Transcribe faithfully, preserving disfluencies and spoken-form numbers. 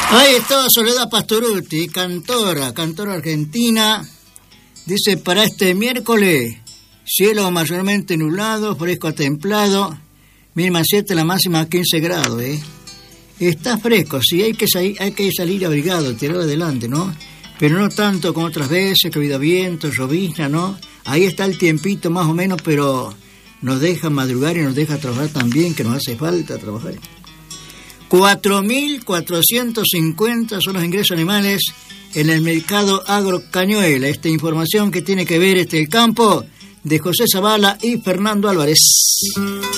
Ahí está Soledad Pastorutti, cantora, cantora argentina. Dice, para este miércoles, cielo mayormente nublado, fresco a templado, mínima siete, la máxima quince grados, ¿eh? Está fresco, sí, hay que, salir, hay que salir abrigado, tirar adelante, ¿no? Pero no tanto como otras veces, que ha habido viento, llovizna, ¿no? Ahí está el tiempito más o menos, pero nos deja madrugar y nos deja trabajar también, que nos hace falta trabajar. cuatro mil cuatrocientos cincuenta son los ingresos animales en el mercado Agro Cañuela. Esta información que tiene que ver este el campo de José Zavala y Fernando Álvarez.